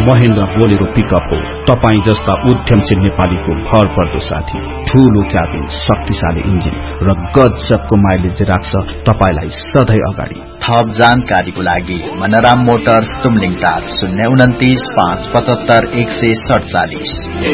Mahendra Bolero pickup हो तपाई जस्ता उद्यमशील नेपालीको भर पर्दो साथी। ठूलो क्याबिन, शक्तिशाली इन्जिन र गजबको माइलेज राख्छ तपाईलाई सधैँ अगाडि। थप जानकारीको लागि मनराम मोटर्स तुमलिङ टार 029 575 147।